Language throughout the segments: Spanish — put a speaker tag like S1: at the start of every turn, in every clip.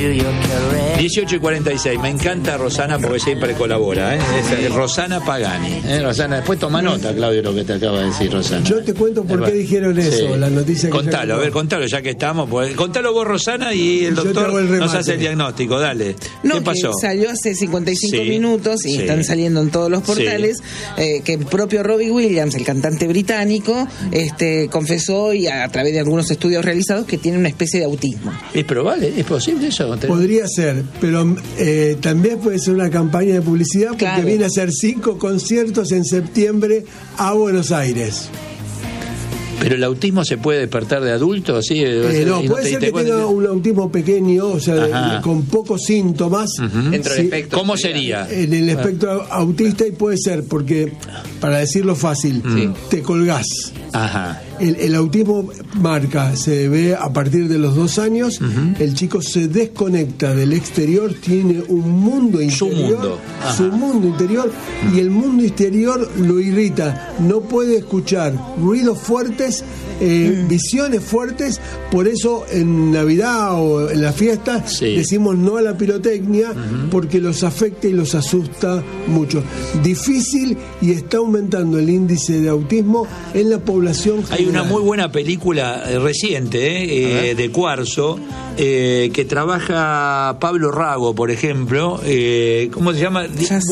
S1: 18:46. Me encanta Rosana porque siempre colabora, Es Rosana Pagani, Rosana, después toma nota, Claudio, lo que te acaba de decir Rosana.
S2: Yo te cuento por qué dijeron eso, la noticia que
S1: contalo, a ver, contalo ya que estamos, pues, contalo vos, Rosana, y el doctor nos hace el diagnóstico, dale. ¿Qué pasó?
S3: Salió hace 55 minutos y están saliendo en todos los portales que el propio Robbie Williams, el cantante británico, confesó, y a través de algunos estudios realizados, que tiene una especie de autismo.
S1: ¿Es probable? ¿Es posible eso?
S2: Podría ser, pero también puede ser una campaña de publicidad, porque viene a hacer 5 conciertos en septiembre a Buenos Aires.
S1: ¿Pero el autismo se puede despertar de adulto? ¿Sí?
S2: No, puede ser que tenga un autismo pequeño, o sea, con pocos síntomas.
S1: Dentro del espectro. ¿Cómo sería?
S2: En el espectro autista, y puede ser, porque, para decirlo fácil, te colgás.
S1: Ajá.
S2: El autismo se ve a partir de los 2 años. El chico se desconecta del exterior, tiene un mundo interior, su mundo interior, y el mundo exterior lo irrita. No puede escuchar ruidos fuertes, visiones fuertes. Por eso en Navidad o en la fiesta decimos no a la pirotecnia, porque los afecta y los asusta mucho. Difícil, y está aumentando el índice de autismo en la población general.
S1: Hay una muy buena película reciente de Cuarzo, que trabaja Pablo Rago, por ejemplo, ¿cómo se llama?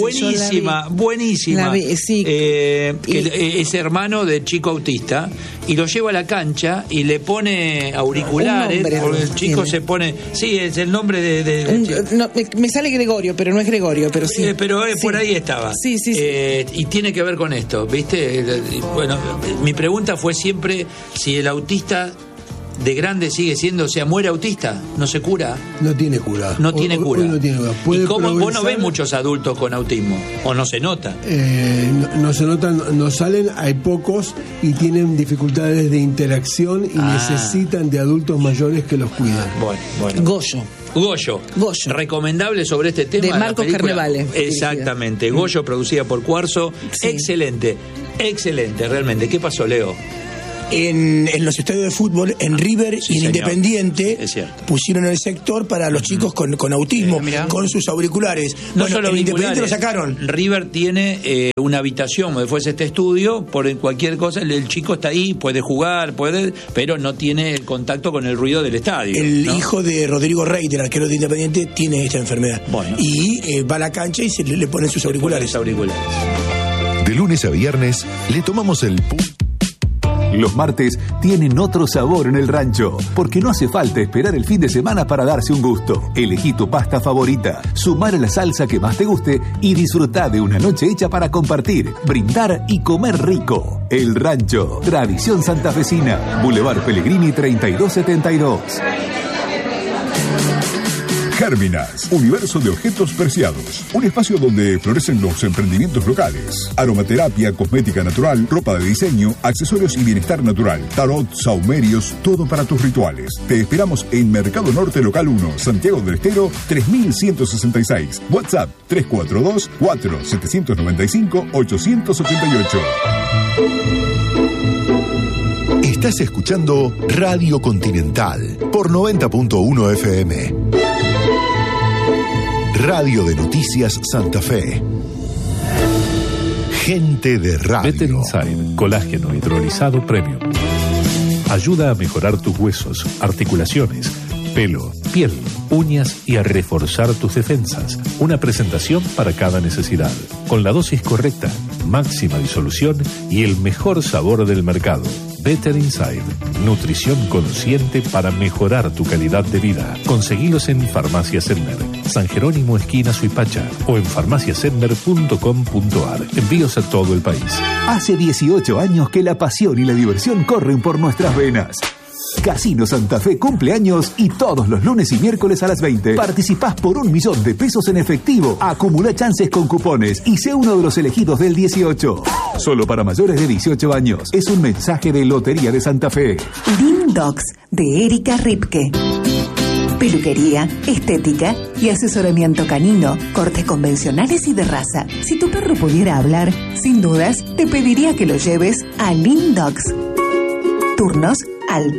S1: Buenísima. Que es hermano del chico autista, y lo lleva a la cancha y le pone auriculares, porque el chico se pone... Sí, es el nombre de
S3: no, me sale Gregorio, pero no es Gregorio, pero sí.
S1: Pero por ahí estaba.
S3: Sí.
S1: Y tiene que ver con esto, ¿viste? Bueno, mi pregunta fue siempre si el autista de grande sigue siendo, o sea, muere autista, no se cura.
S2: No tiene cura.
S1: No tiene cura.
S2: ¿Y
S1: cómo vos no ves muchos adultos con autismo? ¿O no se nota?
S2: No se notan, no salen, hay pocos, y tienen dificultades de interacción y necesitan de adultos mayores que los cuidan.
S1: Bueno. Goyo. Recomendable sobre este tema.
S3: De Marcos Carnevale.
S1: Exactamente. Goyo, producida por Cuarzo. Sí. Excelente, realmente. ¿Qué pasó, Leo?
S4: En los estadios de fútbol, en River y en Independiente, pusieron el sector para los chicos con autismo, con sus auriculares.
S1: No solo
S4: en Independiente lo sacaron.
S1: River tiene una habitación donde fuese este estudio, por cualquier cosa, el chico está ahí, puede jugar, pero no tiene el contacto con el ruido del estadio.
S4: El hijo de Rodrigo Rey, del arquero de Independiente, tiene esta enfermedad. Y va a la cancha y le ponen sus auriculares.
S5: De lunes a viernes le tomamos el Los martes tienen otro sabor en el rancho, porque no hace falta esperar el fin de semana para darse un gusto. Elegí tu pasta favorita, sumar a la salsa que más te guste y disfrutá de una noche hecha para compartir, brindar y comer rico. El Rancho, tradición santafesina, Boulevard Pellegrini 3272.
S6: Gérminas, universo de objetos preciados. Un espacio donde florecen los emprendimientos locales. Aromaterapia, cosmética natural, ropa de diseño, accesorios y bienestar natural. Tarot, saumerios, todo para tus rituales. Te esperamos en Mercado Norte Local 1, Santiago del Estero, 3166. WhatsApp 342-4795-888.
S5: Estás escuchando Radio Continental por 90.1 FM. Radio de Noticias Santa Fe. Gente de radio.
S7: Better Inside, colágeno hidrolizado premium. Ayuda a mejorar tus huesos, articulaciones, pelo, piel, uñas y a reforzar tus defensas. Una presentación para cada necesidad. Con la dosis correcta, máxima disolución y el mejor sabor del mercado. Better Inside, nutrición consciente para mejorar tu calidad de vida. Conseguilos en Farmacia Sender, San Jerónimo esquina Suipacha, o en farmaciasender.com.ar. Envíos a todo el país.
S5: Hace 18 años que la pasión y la diversión corren por nuestras venas. Casino Santa Fe cumple años y todos los lunes y miércoles a las 20 participás por $1.000.000 en efectivo. Acumula chances con cupones y sé uno de los elegidos del 18. Solo para mayores de 18 años. Es un mensaje de Lotería de Santa Fe.
S8: Lindox de Erika Ripke. Peluquería, estética y asesoramiento canino, cortes convencionales y de raza. Si tu perro pudiera hablar, sin dudas te pediría que lo lleves a Lindox. Turnos al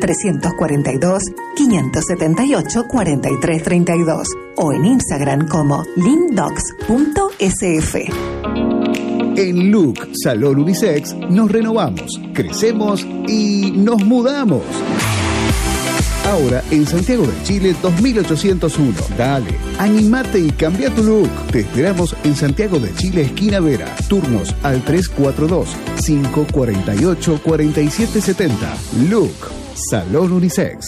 S8: 342-578-4332 o en Instagram como lindocs.sf.
S9: En Look Salón Unisex nos renovamos, crecemos y nos mudamos. Ahora en Santiago de Chile 2801. Dale, animate y cambia tu look. Te esperamos en Santiago de Chile, esquina Vera. Turnos al 342-548-4770. Look Salón Unisex.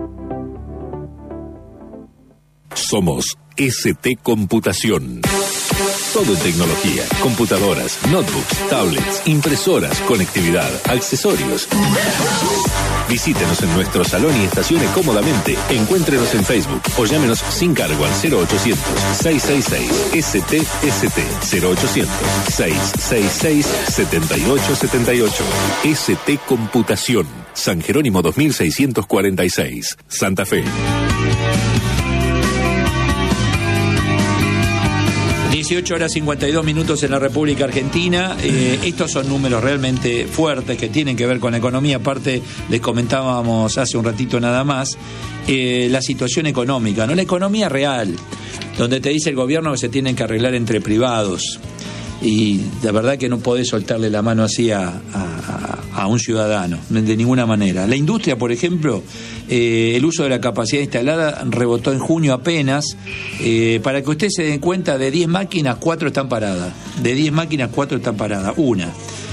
S7: Somos ST Computación. Todo en tecnología, computadoras, notebooks, tablets, impresoras, conectividad, accesorios. Visítenos en nuestro salón y estacione cómodamente. Encuéntrenos en Facebook o llámenos sin cargo al 0800-666-STST 0800-666-7878. ST Computación, San Jerónimo 2646, Santa Fe.
S1: 18:52 en la República Argentina. Estos son números realmente fuertes que tienen que ver con la economía. Aparte, les comentábamos hace un ratito nada más, la situación económica, no la economía real, donde te dice el gobierno que se tienen que arreglar entre privados. Y la verdad que no podés soltarle la mano así a un ciudadano, de ninguna manera. La industria, por ejemplo, el uso de la capacidad instalada rebotó en junio apenas. Para que ustedes se den cuenta, de 10 máquinas, 4 están paradas. De 10 máquinas, 4 están paradas. Una.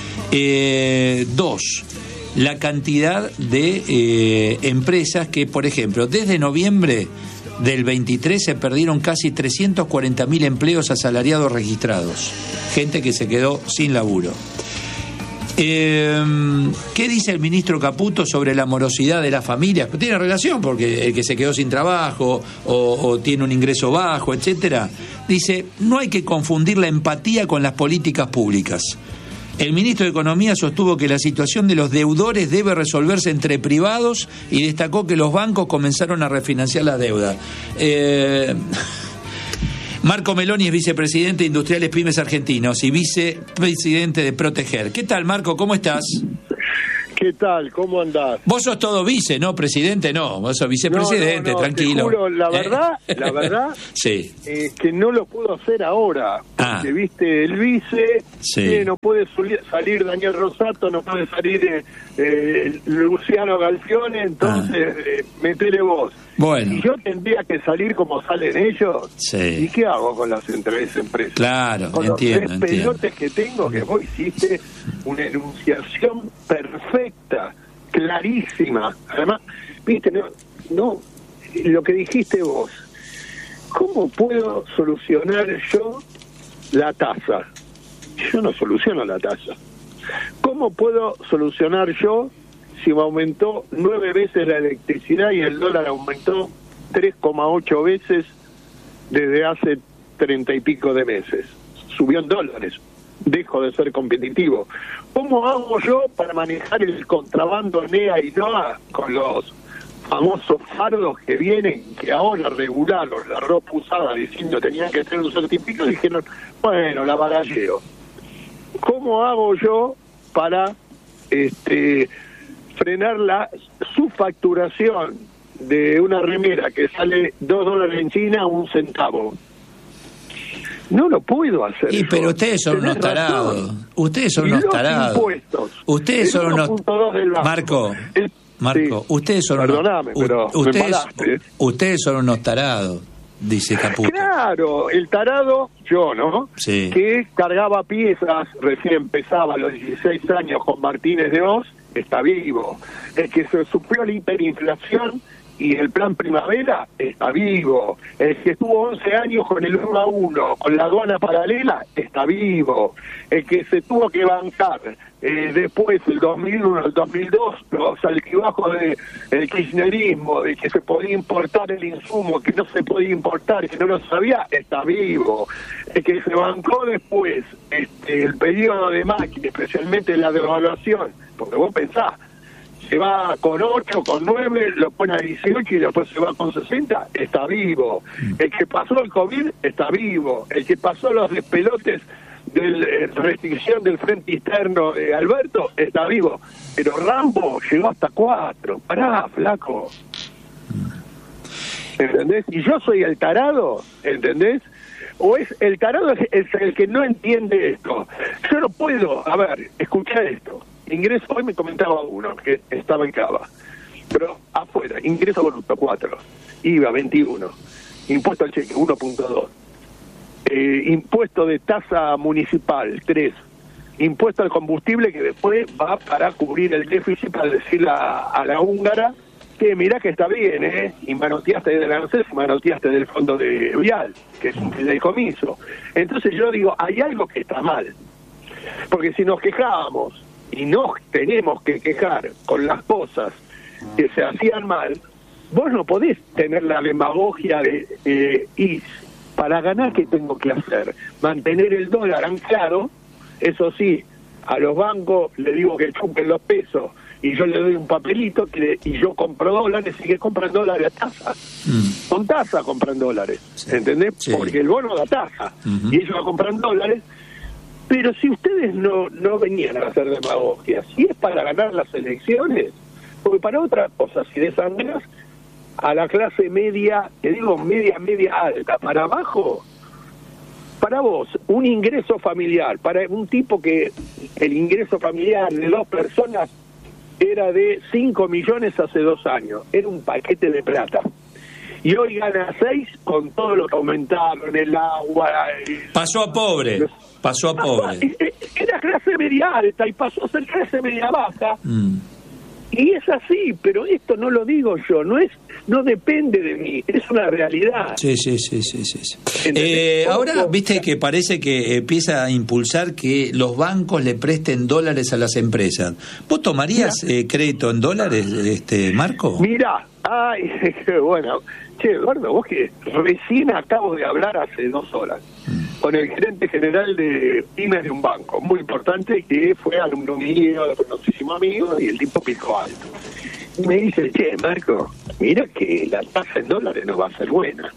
S1: 2. La cantidad de empresas que, por ejemplo, desde noviembre del 23 se perdieron casi 340.000 empleos asalariados registrados. Gente que se quedó sin laburo. ¿Qué dice el ministro Caputo sobre la morosidad de las familias? Tiene relación, porque el que se quedó sin trabajo o tiene un ingreso bajo, etcétera, dice: no hay que confundir la empatía con las políticas públicas. El ministro de Economía sostuvo que la situación de los deudores debe resolverse entre privados y destacó que los bancos comenzaron a refinanciar la deuda. Marco Meloni es vicepresidente de Industriales Pymes Argentinos y vicepresidente de Proteger. ¿Qué tal, Marco? ¿Cómo estás?
S10: ¿Qué tal? ¿Cómo andás?
S1: Vos sos todo vice, ¿no? Presidente, no. Vos sos vicepresidente,
S10: no,
S1: tranquilo.
S10: Te juro, la verdad,
S1: sí.
S10: Que no lo puedo hacer ahora. Porque, viste, el vice,
S1: sí.
S10: No puede salir Daniel Rosato, no puede salir Luciano Galfione, entonces metele vos.
S1: Bueno.
S10: Y yo tendría que salir como salen ellos.
S1: Sí.
S10: ¿Y qué hago con las tres empresas?
S1: Claro,
S10: con
S1: entiendo.
S10: Los 3 pelotes que tengo, que vos hiciste una enunciación perfecta, clarísima. Además, viste, no, lo que dijiste vos. ¿Cómo puedo solucionar yo la tasa? Yo no soluciono la tasa. ¿Cómo puedo solucionar yo si me aumentó 9 veces la electricidad y el dólar aumentó 3,8 veces desde hace 30 y pico de meses? Subió en dólares. Dejo de ser competitivo. ¿Cómo hago yo para manejar el contrabando NEA y NOA con los famosos fardos que vienen, que ahora regularon la ropa usada diciendo tenían que tener un certificado, y dijeron, bueno, la bagalleo? ¿Cómo hago yo para frenar la subfacturación de una remera que sale $2 en China a 1 centavo? No lo puedo hacer.
S1: Pero ustedes son unos tarados. Ustedes son unos tarados. Ustedes son unos... Marco, sí. Ustedes son
S10: Perdóname, pero
S1: ustedes son unos tarados, dice Caputo.
S10: Claro, el tarado, yo, ¿no?
S1: Sí.
S10: Que cargaba piezas, recién empezaba a los 16 años con Martínez de Oz, está vivo. El que se sufrió la hiperinflación y el plan primavera está vivo. El que estuvo 11 años con el 1 a 1, con la aduana paralela, está vivo. El que se tuvo que bancar después, el 2001, el 2002, los altibajos del kirchnerismo, de que se podía importar el insumo, que no se podía importar, que no lo sabía, está vivo. El que se bancó después el periodo de Macri, especialmente la devaluación, porque vos pensás, se va con 8, con 9, lo pone a 18 y después se va con 60, está vivo. El que pasó el COVID está vivo. El que pasó los despelotes de restricción del frente interno de Alberto, está vivo. Pero Rambo llegó hasta 4. Pará, flaco. ¿Entendés? Y yo soy el tarado, ¿entendés? O es el tarado es el que no entiende esto. Yo no puedo, a ver, escucha esto. Ingreso, hoy me comentaba uno que estaba en Cava, pero afuera, ingreso bruto 4, IVA 21, impuesto al cheque 1.2, impuesto de tasa municipal 3, impuesto al combustible que después va para cubrir el déficit, para decirle a la húngara que mirá que está bien, y manoteaste del ANSES y manoteaste del fondo de vial, que es un fideicomiso. Entonces yo digo, hay algo que está mal, porque si nos quejábamos y nos tenemos que quejar con las cosas que se hacían mal, vos no podés tener la demagogia de y para ganar, ¿qué tengo que hacer? Mantener el dólar anclado. Eso sí, a los bancos le digo que chupen los pesos y yo le doy un papelito y yo compro dólares y que compran dólares a tasa. Con tasa compran dólares, ¿entendés? Sí. Porque el bono da tasa y ellos compran dólares. Pero si ustedes no venían a hacer demagogia, si es para ganar las elecciones, porque para otra cosa, si desangras a la clase media, te digo media alta, para abajo, para vos, un ingreso familiar, para un tipo que el ingreso familiar de 2 personas era de 5 millones hace 2 años, era un paquete de plata. Y hoy gana 6 con todo lo que aumentaron, el agua...
S1: Pasó a pobre. Era clase media alta y pasó a ser clase media baja. Y es así, pero esto no lo digo yo, no depende de mí, es una realidad. Sí. Ahora, viste que parece que empieza a impulsar que los bancos le presten dólares a las empresas. ¿Vos tomarías crédito en dólares, Marco?
S10: Mira, qué bueno. Che, Eduardo, vos que recién acabo de hablar hace 2 horas con el gerente general de pymes de un banco muy importante que fue alumno mío, conocísimo amigo, y el tipo picó alto. Y me dice, che, Marco, mira que la tasa en dólares no va a ser buena.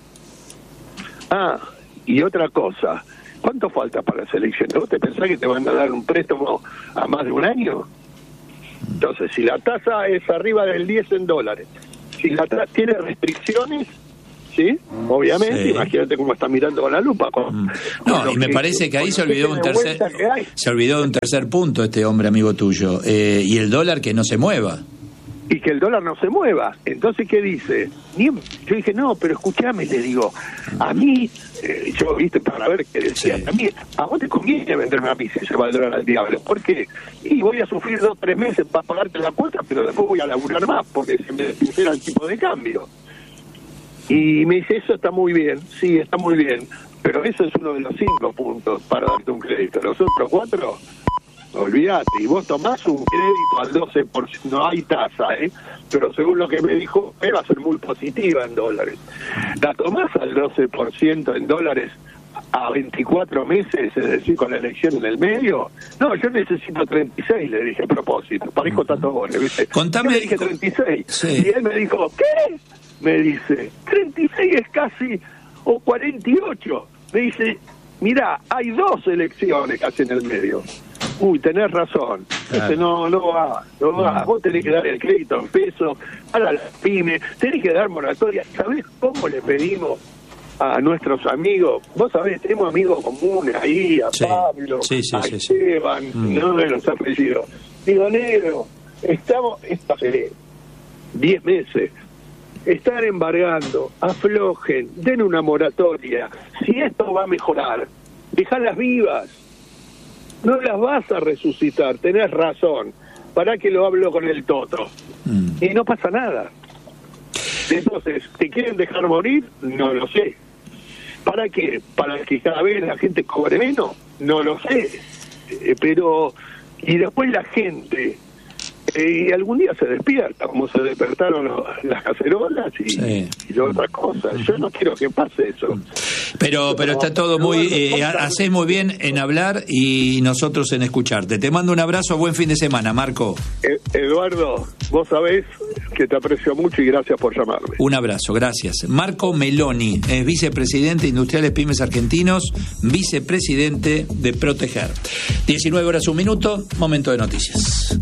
S10: Y otra cosa, ¿cuánto falta para las elecciones? ¿Vos te pensás que te van a dar un préstamo a más de 1 año? Entonces, si la tasa es arriba del 10 en dólares, si la tasa tiene restricciones, ¿sí? Obviamente, sí. Imagínate cómo está mirando con la lupa.
S1: Y me parece que ahí se olvidó de un tercer punto este hombre amigo tuyo, y el dólar que no se mueva.
S10: Y que el dólar no se mueva. Entonces, ¿qué dice? Yo dije, no, pero escúchame, le digo, a mí, yo, viste, para ver qué decía, a vos te conviene venderme a mí si se va el dólar al diablo. ¿Por qué? Y voy a sufrir 2 o 3 meses para pagarte la cuota, pero después voy a laburar más, porque se me despusiera el tipo de cambio. Y me dice, eso está muy bien, sí, está muy bien, pero eso es uno de los 5 puntos para darte un crédito. Los otros 4, olvídate, y vos tomás un crédito al 12%, no hay tasa, pero según lo que me dijo, va a ser muy positiva en dólares. La tomás al 12% en dólares a 24 meses, es decir, con la elección en el medio. No, yo necesito 36, le dije a propósito, parezco Tato Bores, ¿viste?
S1: Contame.
S10: Yo le dije 36, sí. Y él me dijo, ¿qué? Me dice, 36 es casi, o 48. Me dice, mirá, hay 2 elecciones casi en el medio. Uy, tenés razón. Claro. No va. Vos tenés que dar el crédito en pesos a la pyme, tenés que dar moratoria. ¿Sabés cómo le pedimos a nuestros amigos? Vos sabés, tenemos amigos comunes ahí, a Pablo, a Esteban, no de los apellidos. Digo, negro, estamos hace 10 meses. Están embargando, aflojen, den una moratoria. Si esto va a mejorar, dejarlas vivas. No las vas a resucitar, tenés razón. ¿Para qué lo hablo con el Toto? Y no pasa nada. Entonces, ¿te quieren dejar morir? No lo sé. ¿Para qué? ¿Para que cada vez la gente cobre menos? No lo sé. Pero, y después la gente y algún día se despierta, como se despertaron las cacerolas y otras cosas. Yo no quiero que pase eso.
S1: Pero está todo muy... hacés muy bien en hablar y nosotros en escucharte. Te mando un abrazo, buen fin de semana, Marco.
S10: Eduardo, vos sabés que te aprecio mucho y gracias por llamarme.
S1: Un abrazo, gracias. Marco Meloni es vicepresidente de Industriales Pymes Argentinos, vicepresidente de Proteger. 19:01, momento de noticias.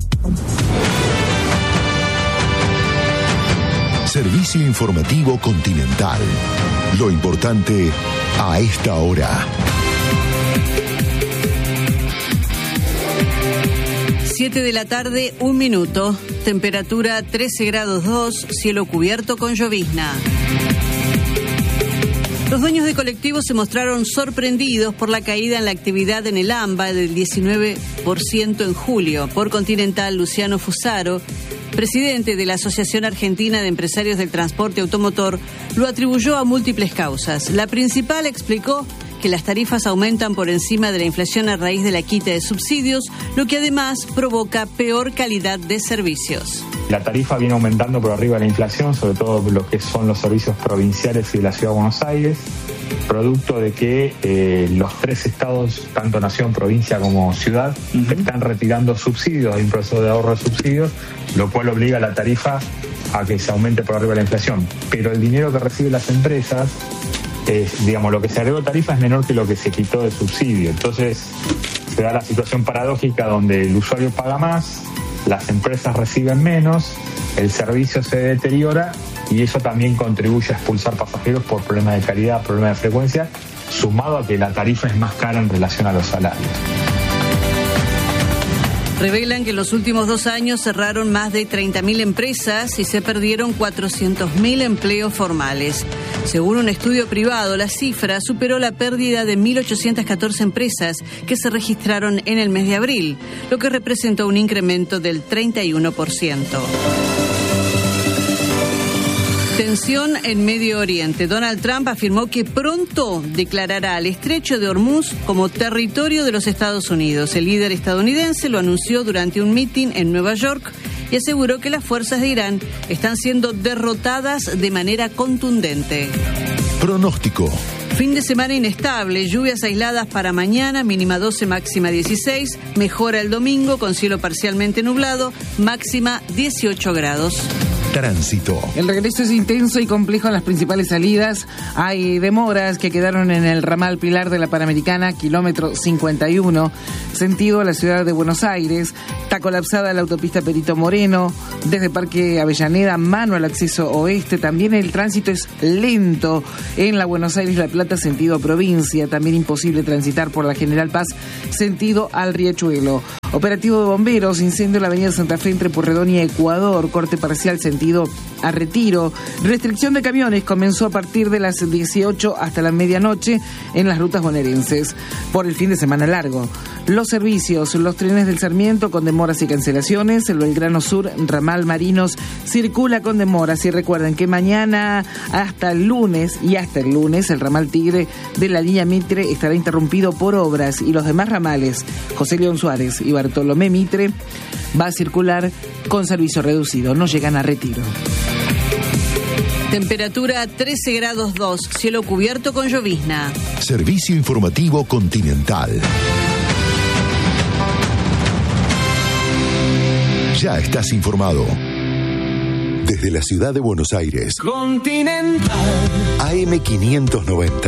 S5: Servicio informativo Continental. Lo importante a esta hora.
S11: 7 de la tarde, 1 minuto. Temperatura 13 grados 2, cielo cubierto con llovizna. Los dueños de colectivos se mostraron sorprendidos por la caída en la actividad en el AMBA del 19% en julio. Por Continental, Luciano Fusaro, presidente de la Asociación Argentina de Empresarios del Transporte Automotor, lo atribuyó a múltiples causas. La principal, explicó, que las tarifas aumentan por encima de la inflación a raíz de la quita de subsidios, lo que además provoca peor calidad de servicios.
S12: La tarifa viene aumentando por arriba de la inflación, sobre todo lo que son los servicios provinciales y de la Ciudad de Buenos Aires, producto de que los 3 estados, tanto nación, provincia como ciudad, están retirando subsidios, hay un proceso de ahorro de subsidios, lo cual obliga a la tarifa a que se aumente por arriba de la inflación. Pero el dinero que reciben las empresas, digamos, lo que se agregó de tarifa es menor que lo que se quitó de subsidio. Entonces se da la situación paradójica donde el usuario paga más, las empresas reciben menos, el servicio se deteriora y eso también contribuye a expulsar pasajeros por problemas de calidad, problemas de frecuencia, sumado a que la tarifa es más cara en relación a los salarios.
S11: Revelan que en los últimos 2 años cerraron más de 30.000 empresas y se perdieron 400.000 empleos formales. Según un estudio privado, la cifra superó la pérdida de 1.814 empresas que se registraron en el mes de abril, lo que representó un incremento del 31%. Tensión en Medio Oriente. Donald Trump afirmó que pronto declarará al Estrecho de Hormuz como territorio de los Estados Unidos. El líder estadounidense lo anunció durante un mitin en Nueva York y aseguró que las fuerzas de Irán están siendo derrotadas de manera contundente.
S5: Pronóstico.
S11: Fin de semana inestable, lluvias aisladas para mañana, mínima 12, máxima 16. Mejora el domingo con cielo parcialmente nublado, máxima 18 grados.
S5: Tránsito.
S3: El regreso es intenso y complejo en las principales salidas. Hay demoras que quedaron en el ramal Pilar de la Panamericana, kilómetro 51, sentido a la ciudad de Buenos Aires. Está colapsada la autopista Perito Moreno, desde Parque Avellaneda, mano al acceso oeste. También el tránsito es lento en la Buenos Aires-La Plata, sentido provincia. También imposible transitar por la General Paz, sentido al Riachuelo. Operativo de bomberos, incendio en la avenida Santa Fe entre Pueyrredón y Ecuador, corte parcial sentido a Retiro. Restricción de camiones comenzó a partir de las 18 hasta la medianoche en las rutas bonaerenses por el fin de semana largo. Los servicios, los trenes del Sarmiento con demoras y cancelaciones, el Belgrano Sur, ramal Marinos, circula con demoras y recuerden que mañana hasta el lunes el ramal Tigre de la línea Mitre estará interrumpido por obras y los demás ramales, José León Suárez y Bartolomé Mitre, va a circular con servicio reducido, no llegan a Retiro.
S11: Temperatura 13 grados 2, cielo cubierto con llovizna.
S5: Servicio informativo Continental. Ya estás informado. Desde la ciudad de Buenos Aires.
S13: Continental.
S5: AM 590.